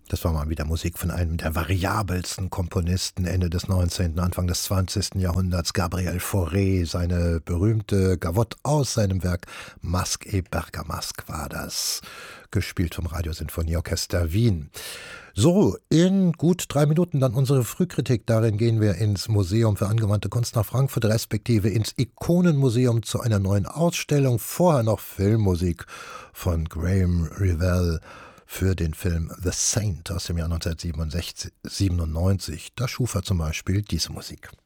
Das war mal wieder Musik von einem der variabelsten Komponisten Ende des 19., Anfang des 20. Jahrhunderts, Gabriel Fauré. Seine berühmte Gavotte aus seinem Werk Masque et Bergamasque war das, gespielt vom Radiosinfonieorchester Wien. So, in gut 3 Minuten dann unsere Frühkritik. Darin gehen wir ins Museum für angewandte Kunst nach Frankfurt, respektive ins Ikonenmuseum zu einer neuen Ausstellung. Vorher noch Filmmusik von Graham Revell für den Film The Saint aus dem Jahr 1997. Da schuf er zum Beispiel diese Musik.